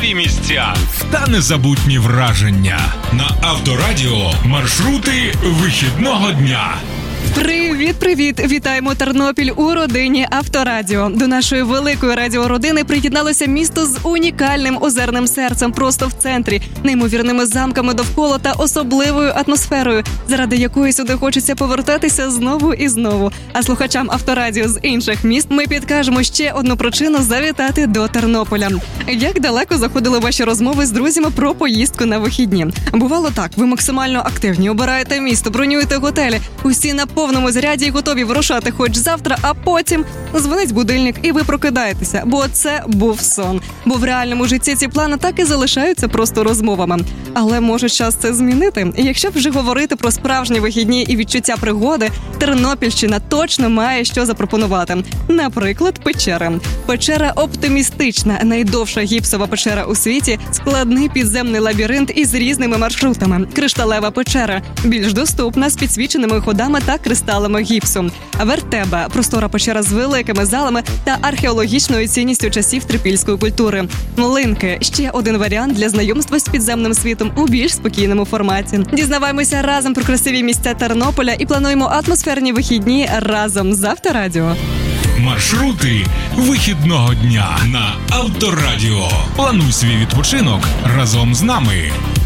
місця та незабутні враження. На Авторадіо маршрути вихідного дня. Привіт! Вітаємо Тернопіль у родині Авторадіо. До нашої великої радіородини приєдналося місто з унікальним озерним серцем просто в центрі, неймовірними замками довкола та особливою атмосферою, заради якої сюди хочеться повертатися знову і знову. А слухачам Авторадіо з інших міст ми підкажемо ще одну причину завітати до Тернополя. Як далеко заходили ваші розмови з друзями про поїздку на вихідні? Бувало так, ви максимально активні, обираєте місто, бронюєте готелі, усі на повному заряді і готові вирушати хоч завтра, а потім дзвонить будильник і ви прокидаєтеся, бо це був сон. Бо в реальному житті ці плани так і залишаються просто розмовами. Але може час це змінити? І якщо вже говорити про справжні вихідні і відчуття пригоди, Тернопільщина точно має що запропонувати. Наприклад, печери. Печера оптимістична, найдовша гіпсова печера у світі, складний підземний лабіринт із різними маршрутами. Кришталева печера, більш доступна, з підсвіченими ходами та кристалами гіпсу. Вертеба – простора печера з великими залами та археологічною цінністю часів трипільської культури. Млинки – ще один варіант для знайомства з підземним світом у більш спокійному форматі. Дізнаваємося разом про красиві місця Тернополя і плануємо атмосферні вихідні разом з Авторадіо. Маршрути вихідного дня на Авторадіо. Плануй свій відпочинок разом з нами.